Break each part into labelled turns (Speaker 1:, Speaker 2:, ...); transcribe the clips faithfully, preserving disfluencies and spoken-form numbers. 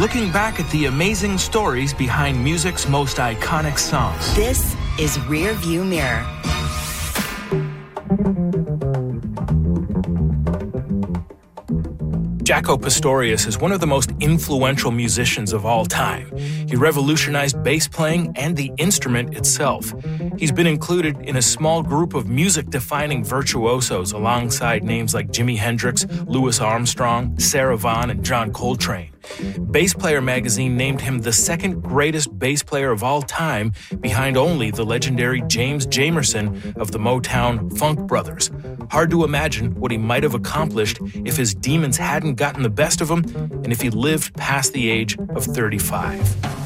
Speaker 1: looking back at the amazing stories behind music's most iconic songs.
Speaker 2: This is Rear View Mirror.
Speaker 1: Jaco Pastorius is one of the most influential musicians of all time. He revolutionized bass playing and the instrument itself. He's been included in a small group of music-defining virtuosos alongside names like Jimi Hendrix, Louis Armstrong, Sarah Vaughan, and John Coltrane. Bass Player magazine named him the second greatest bass player of all time, behind only the legendary James Jamerson of the Motown Funk Brothers. Hard to imagine what he might have accomplished if his demons hadn't gotten the best of him and if he lived past the age of thirty-five.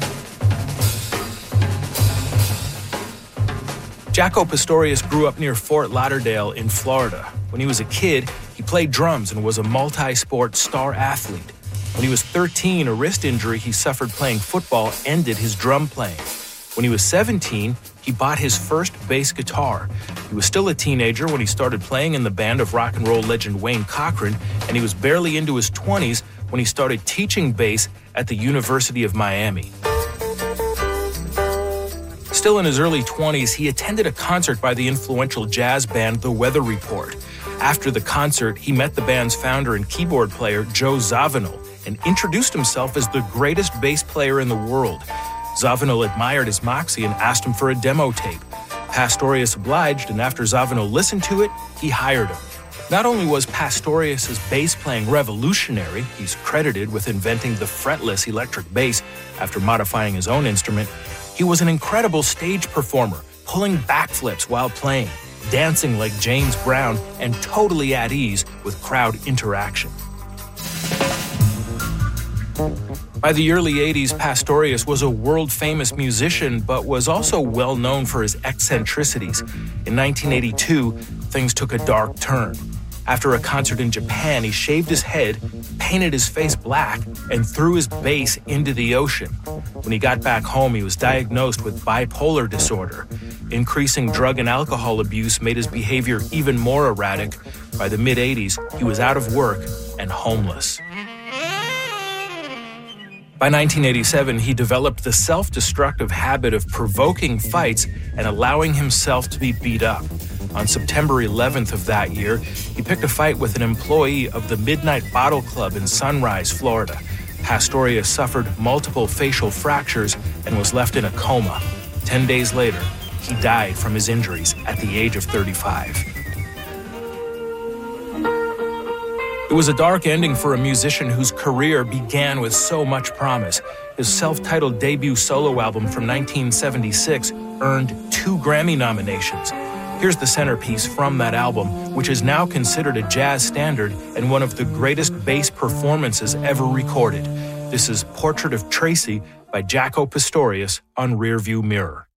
Speaker 1: Jaco Pastorius grew up near Fort Lauderdale in Florida. When he was a kid, he played drums and was a multi-sport star athlete. When he was thirteen, a wrist injury he suffered playing football ended his drum playing. When he was seventeen, he bought his first bass guitar. He was still a teenager when he started playing in the band of rock and roll legend Wayne Cochran, and he was barely into his twenties when he started teaching bass at the University of Miami. Still in his early twenties, he attended a concert by the influential jazz band The Weather Report. After the concert, he met the band's founder and keyboard player, Joe Zawinul, and introduced himself as the greatest bass player in the world. Zawinul admired his moxie and asked him for a demo tape. Pastorius obliged, and after Zawinul listened to it, he hired him. Not only was Pastorius' bass playing revolutionary, he's credited with inventing the fretless electric bass after modifying his own instrument, he was an incredible stage performer, pulling backflips while playing, dancing like James Brown, and totally at ease with crowd interaction. By the early eighties, Pastorius was a world-famous musician, but was also well known for his eccentricities. In nineteen eighty-two, things took a dark turn. After a concert in Japan, he shaved his head, painted his face black, and threw his bass into the ocean. When he got back home, he was diagnosed with bipolar disorder. Increasing drug and alcohol abuse made his behavior even more erratic. By the mid-eighties, he was out of work and homeless. By nineteen eighty-seven, he developed the self-destructive habit of provoking fights and allowing himself to be beat up. On September eleventh of that year, he picked a fight with an employee of the Midnight Bottle Club in Sunrise, Florida. Pastorius suffered multiple facial fractures and was left in a coma. Ten days later, he died from his injuries at the age of thirty-five. It was a dark ending for a musician whose career began with so much promise. His self-titled debut solo album from nineteen seventy-six earned two Grammy nominations. Here's the centerpiece from that album, which is now considered a jazz standard and one of the greatest bass performances ever recorded. This is Portrait of Tracy by Jaco Pastorius on Rearview Mirror.